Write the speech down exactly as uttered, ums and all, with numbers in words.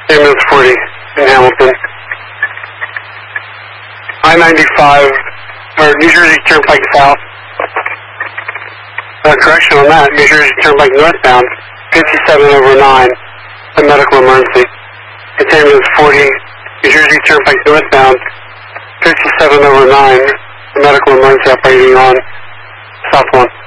Ambulance forty in Hamilton. I ninety-five, or New Jersey Turnpike South. Uh, correction on that, New Jersey Turnpike northbound, fifty-seven over nine, a medical emergency. It's ambulance forty, New Jersey Turnpike northbound, fifty-seven over nine, a medical emergency operating on South one.